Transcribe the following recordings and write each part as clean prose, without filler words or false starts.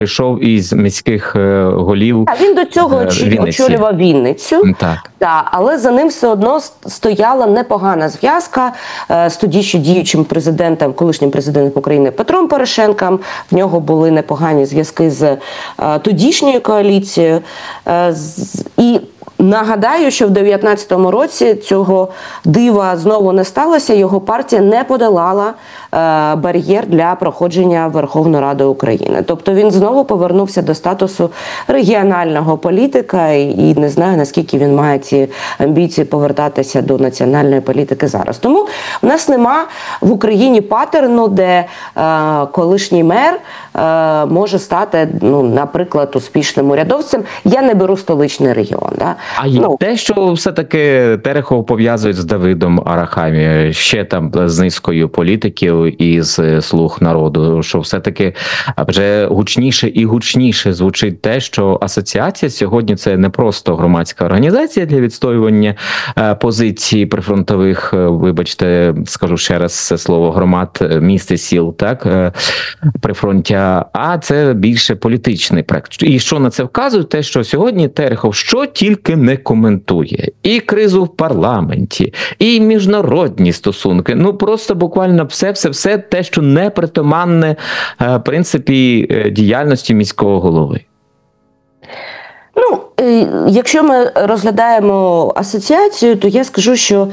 прийшов із міських голів А він до цього очолював Вінницю, так. Але за ним все одно стояла непогана зв'язка з тоді ще діючим президентом, колишнім президентом України Петром Порошенком. В нього були непогані зв'язки з тодішньою коаліцією. І нагадаю, що в 2019 році цього дива знову не сталося, його партія не подолала бар'єр для проходження Верховної Ради України. Тобто він знову повернувся до статусу регіонального політика і не знаю, наскільки він має ці амбіції повертатися до національної політики зараз. Тому в нас нема в Україні паттерну, де колишній мер може стати, наприклад, успішним урядовцем. Я не беру столичний регіон. Да? Те, що все-таки Терехов пов'язують з Давидом Арахамією, ще там з низкою політиків із «Слуг народу», що все-таки вже гучніше і гучніше звучить те, що асоціація сьогодні це не просто громадська організація для відстоювання позицій прифронтових, вибачте, скажу ще раз це слово, громад, міст і сіл, так, прифронтя, а це більше політичний проект. І що на це вказує? Те, що сьогодні Терехов що тільки не коментує. І кризу в парламенті, і міжнародні стосунки. Просто буквально все те, що не притаманне, в принципі, діяльності міського голови. Якщо ми розглядаємо асоціацію, то я скажу, що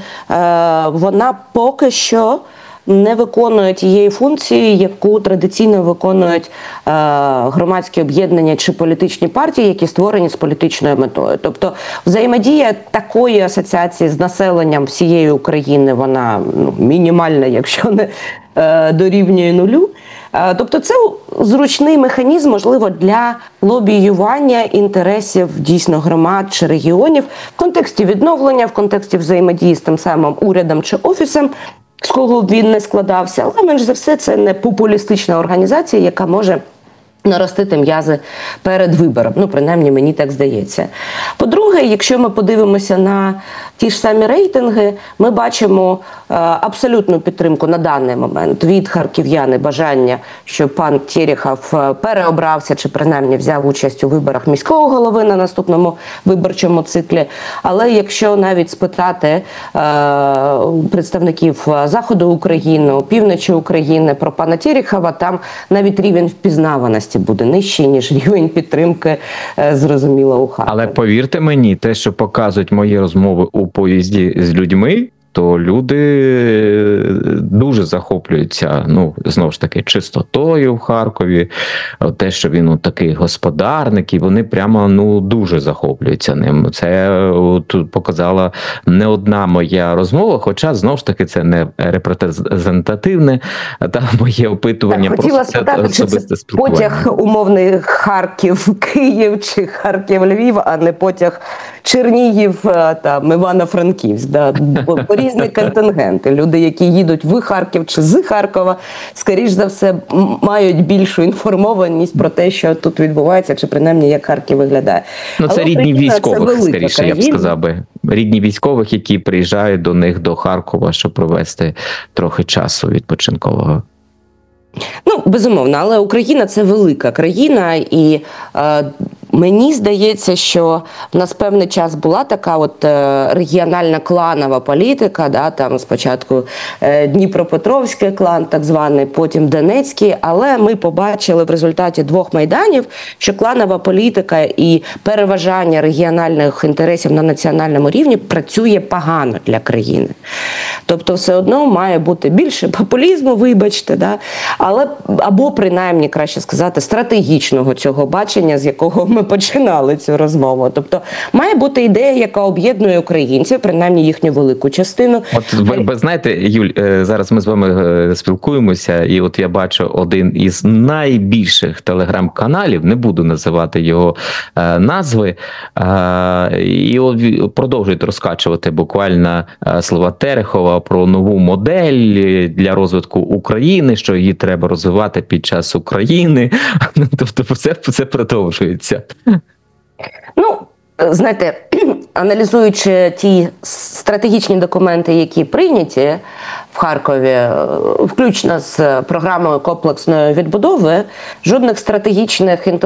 вона поки що не виконує тієї функції, яку традиційно виконують громадські об'єднання чи політичні партії, які створені з політичною метою. Тобто взаємодія такої асоціації з населенням всієї України, вона мінімальна, якщо не дорівнює нулю. Тобто це зручний механізм, можливо, для лобіювання інтересів дійсно громад чи регіонів в контексті відновлення, в контексті взаємодії з тим самим урядом чи офісом, з кого б він не складався. Але, менш за все, це не популістична організація, яка може наростити м'язи перед вибором. Принаймні, мені так здається. По-друге, якщо ми подивимося на ті ж самі рейтинги, ми бачимо абсолютну підтримку на даний момент від харків'ян і бажання, що пан Терехов переобрався чи принаймні взяв участь у виборах міського голови на наступному виборчому циклі. Але якщо навіть спитати представників Заходу України, півночі України про пана Терехова, там навіть рівень впізнаваності буде нижчий, ніж рівень підтримки, зрозуміло, у Харкові. Але повірте мені, те, що показують мої розмови у поїзді з людьми, то люди дуже захоплюються, знову ж таки, чистотою в Харкові, те, що він такий господарник, і вони прямо, дуже захоплюються ним. Це тут показала не одна моя розмова, хоча, знову ж таки, це не репрезентативне, та моє опитування. Хотіла спитати, чи це потяг умовний Харків-Київ чи Харків-Львів, а не потяг Чернігів, Івано-Франківськ. Різні контингенти. Люди, які їдуть в Харків чи з Харкова, скоріш за все, мають більшу інформованість про те, що тут відбувається, чи принаймні, як Харків виглядає. Це рідні військових, скоріше, я б сказав би. Рідні військових, які приїжджають до них, до Харкова, щоб провести трохи часу відпочинкового. Безумовно, але Україна – це велика країна, і мені здається, що в нас певний час була така регіональна кланова політика, там спочатку Дніпропетровський клан, так званий, потім Донецький, але ми побачили в результаті двох майданів, що кланова політика і переважання регіональних інтересів на національному рівні працює погано для країни. Тобто все одно має бути більше популізму, вибачте, але або принаймні, краще сказати, стратегічного цього бачення, з якого ми починали цю розмову. Тобто має бути ідея, яка об'єднує українців, принаймні їхню велику частину. Ви знаєте, Юль, зараз ми з вами спілкуємося, і я бачу один із найбільших телеграм-каналів, не буду називати його назви, і продовжують розкачувати буквально слова Терехова про нову модель для розвитку України, що її треба розвивати під час України. Тобто це продовжується. знаєте, аналізуючи ті стратегічні документи, які прийняті в Харкові, включно з програмою комплексної відбудови, жодних стратегічних